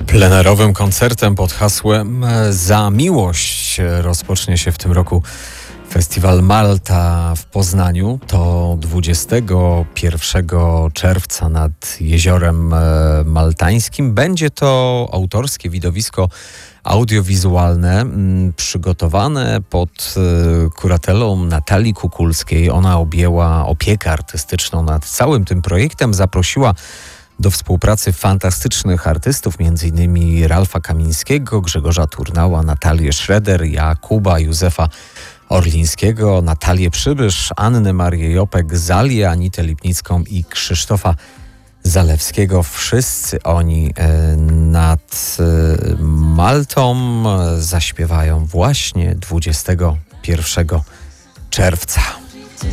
Plenerowym koncertem pod hasłem Za miłość rozpocznie się w tym roku Festiwal Malta w Poznaniu. To 21 czerwca nad Jeziorem Maltańskim. Będzie to autorskie widowisko audiowizualne przygotowane pod kuratelą Natalii Kukulskiej. Ona objęła opiekę artystyczną nad całym tym projektem. Zaprosiła do współpracy fantastycznych artystów, m.in. Ralfa Kamińskiego, Grzegorza Turnała, Natalię Schroeder, Jakuba Józefa Orlińskiego, Natalię Przybysz, Annę Marię Jopek, Zalię, Anitę Lipnicką i Krzysztofa Zalewskiego. Wszyscy oni nad Maltą zaśpiewają właśnie 21 czerwca.